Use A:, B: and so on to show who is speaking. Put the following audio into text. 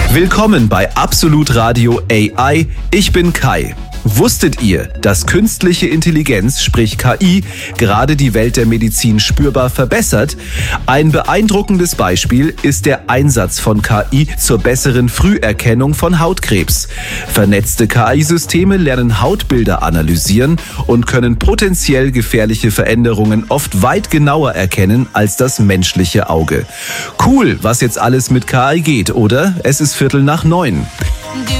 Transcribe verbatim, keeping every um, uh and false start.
A: Willkommen bei Absolut Radio A I. Ich bin Kai. Wusstet ihr, dass künstliche Intelligenz, sprich K I, gerade die Welt der Medizin spürbar verbessert? Ein beeindruckendes Beispiel ist der Einsatz von K I zur besseren Früherkennung von Hautkrebs. Vernetzte K I-Systeme lernen Hautbilder analysieren und können potenziell gefährliche Veränderungen oft weit genauer erkennen als das menschliche Auge. Cool, was jetzt alles mit K I geht, oder? Es ist Viertel nach neun.